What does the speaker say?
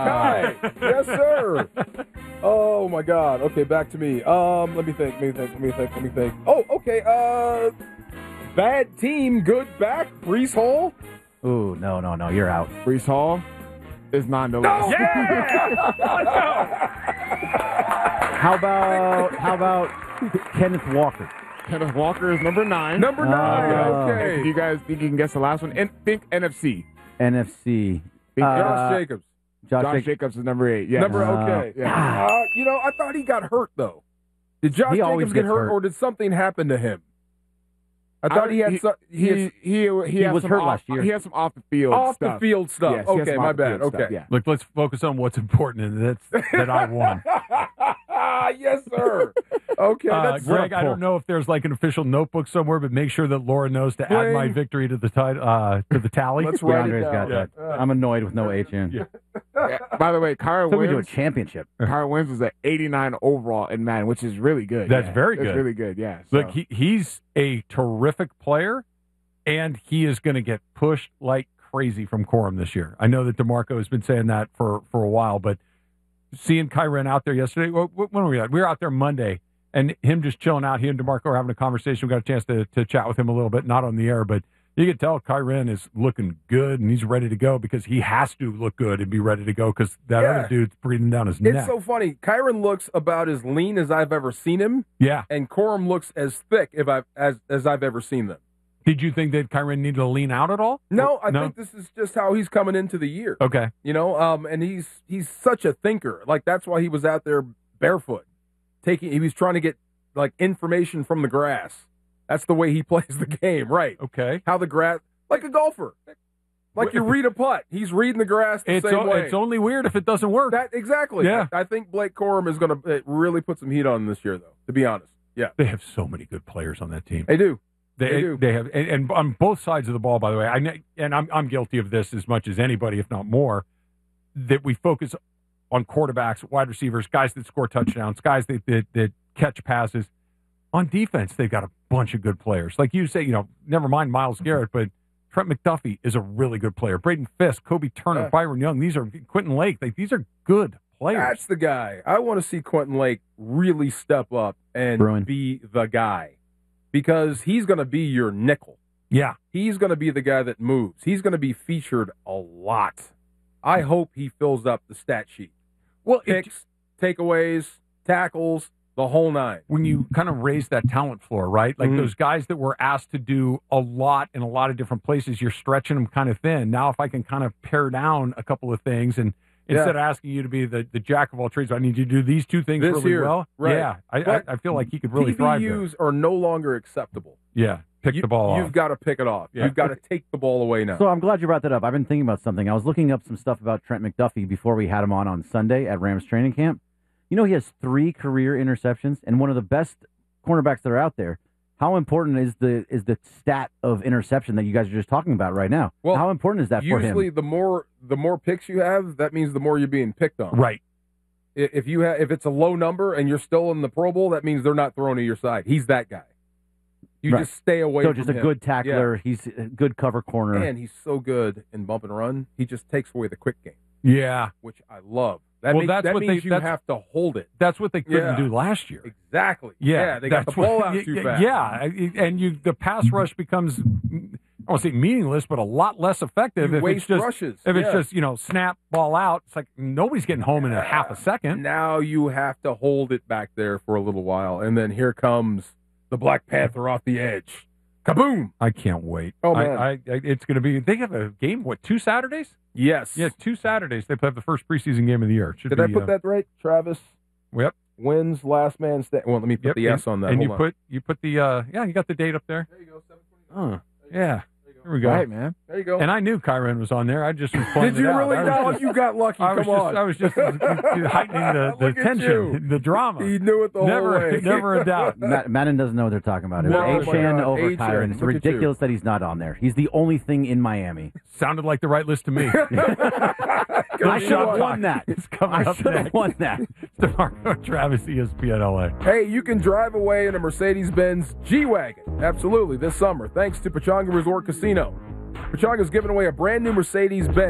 Kai. Yes, sir. Oh, my God. Okay, back to me. Let me think. Oh, okay. Bad team, good back. Breece Hall. Ooh, no. You're out. Breece Hall is not no. Yeah! How about Kenneth Walker? Kenneth Walker is number 9. Number 9. Okay. Do you guys think you can guess the last one? And think NFC. NFC. Josh Jacobs. Josh Jacobs is number 8. Yeah. Okay. Yeah. I thought he got hurt, though. Did Josh Jacobs get hurt, or did something happen to him? I thought he had He was hurt last year. He had some off the field stuff. Yes, okay, my bad. Okay. Yeah. Look, let's focus on what's important, and that's that I won. Yes, sir. Okay, that's Greg, I don't know if there's like an official notebook somewhere, but make sure that Laura knows to add my victory to the tally. Let's write it down. Got that. I'm annoyed with no H in. Yeah. By the way, Kyron So we do a Williams. championship. Kyron Williams was at 89 overall in Madden, which is really good. That's yeah. very That's good. really good. Yeah. So. Look, he's a terrific player, and he is going to get pushed like crazy from Corum this year. I know that DeMarco has been saying that for a while, but seeing Kyron out there yesterday, when were we at? We were out there Monday, and him just chilling out. He and DeMarco were having a conversation. We got a chance to chat with him a little bit, not on the air, but you can tell Kyron is looking good, and he's ready to go because he has to look good and be ready to go because that other dude's breathing down his neck. It's so funny. Kyron looks about as lean as I've ever seen him. Yeah. And Corum looks as thick as I've ever seen them. Did you think that Kyron needed to lean out at all? No, I think this is just how he's coming into the year. Okay. And he's such a thinker. Like, that's why he was out there barefoot. He was trying to get, like, information from the grass. That's the way he plays the game, right? Okay. How the grass, like a golfer. Like you read a putt. He's reading the grass the same way. It's only weird if it doesn't work. Exactly. Yeah. I think Blake Corum is going to really put some heat on him this year, though, to be honest. Yeah. They have so many good players on that team. They do. They have, and on both sides of the ball, by the way. I'm guilty of this as much as anybody, if not more. That we focus on quarterbacks, wide receivers, guys that score touchdowns, guys that catch passes. On defense, they've got a bunch of good players. Like you say, never mind Myles Garrett, but Trent McDuffie is a really good player. Braden Fisk, Kobe Turner, Byron Young. These are Quentin Lake. These are good players. That's the guy. I want to see Quentin Lake really step up and be the guy. Because he's going to be your nickel. Yeah. He's going to be the guy that moves. He's going to be featured a lot. I hope he fills up the stat sheet. Well, picks, takeaways, tackles, the whole 9. When you kind of raise that talent floor, right? Like those guys that were asked to do a lot in a lot of different places, you're stretching them kind of thin. Now, if I can kind of pare down a couple of things and instead of asking you to be the jack of all trades, I need you to do these 2 things really well. Right. Yeah, I feel like he could really thrive there. TVUs are no longer acceptable. Yeah, pick the ball off. You've got to pick it off. Yeah. You've got to take the ball away now. So I'm glad you brought that up. I've been thinking about something. I was looking up some stuff about Trent McDuffie before we had him on Sunday at Rams training camp. He has 3 career interceptions and one of the best cornerbacks that are out there. How important is the stat of interception that you guys are just talking about right now? Well, how important is that for him? Usually, the more picks you have, that means the more you're being picked on. Right. If it's a low number and you're still in the Pro Bowl, that means they're not throwing to your side. He's that guy. You just stay away. So just a good tackler. Yeah. He's a good cover corner. And he's so good in bump and run. He just takes away the quick game. Yeah, which I love. That means you have to hold it. That's what they couldn't do last year. Exactly. Yeah, they got the ball out too fast. Yeah, and the pass rush becomes, I won't say meaningless, but a lot less effective if it's just rushes. It's just snap, ball out. It's like nobody's getting home in a half a second. Now you have to hold it back there for a little while, and then here comes the Black Panther off the edge. Kaboom! I can't wait. Oh man, it's going to be. They have a game. 2 Saturdays? Yes. Yeah, 2 Saturdays. They play the first preseason game of the year. Did I put that right? Travis Yep. wins last man stand. Well, let me put the S on that. And Hold you put the you got the date up there. There you go. 7:29. Yeah. Here we go. Right, man. There you go. And I knew Kyron was on there. I just was pointing Did you it out. really know? You got lucky. Come on. I was just heightening the tension, the drama. He knew it the whole way. Never a doubt. Madden doesn't know what they're talking about. No, It's A-Chan over A-Chan. Kyron. It's Look at ridiculous that he's not on there. He's the only thing in Miami. Sounded like the right list to me. I should have won that. It's coming I up should have next. won that. DeMarco Travis, ESPN LA. Hey, you can drive away in a Mercedes-Benz G-Wagon. Absolutely, this summer, thanks to Pechanga Resort Casino. Pechanga's giving away a brand new Mercedes-Benz